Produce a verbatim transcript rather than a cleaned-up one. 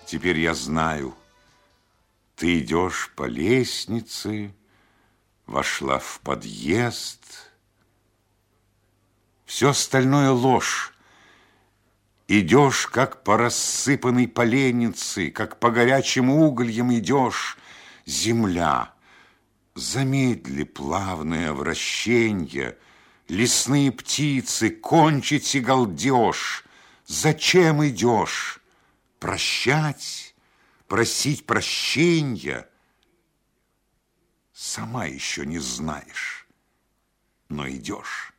Теперь я знаю, ты идешь по лестнице, вошла в подъезд. Все остальное ложь. Идешь, как по рассыпанной поленнице, как по горячим угольям идешь. Земля, замедли плавное вращенье, лесные птицы, кончите галдеж. Зачем идешь? Прощать, просить прощенья? Сама еще не знаешь, но идешь.